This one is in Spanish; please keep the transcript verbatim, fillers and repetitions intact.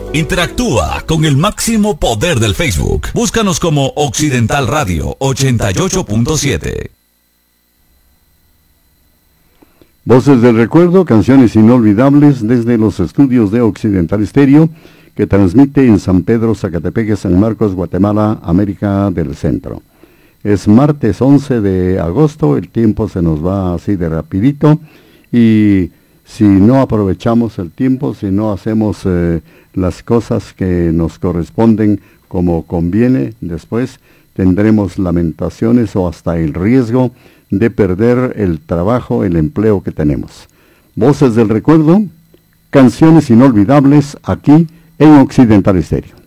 Interactúa con el máximo poder del Facebook. Búscanos como Occidental Radio ochenta y ocho punto siete. Voces del recuerdo, canciones inolvidables desde los estudios de Occidental Estéreo, que transmite en San Pedro, Zacatepeque, San Marcos, Guatemala, América del Centro. Es martes once de agosto, el tiempo se nos va así de rapidito, y si no aprovechamos el tiempo, si no hacemos eh, las cosas que nos corresponden como conviene, después tendremos lamentaciones o hasta el riesgo de perder el trabajo, el empleo que tenemos. Voces del recuerdo, canciones inolvidables aquí en Occidental Estéreo.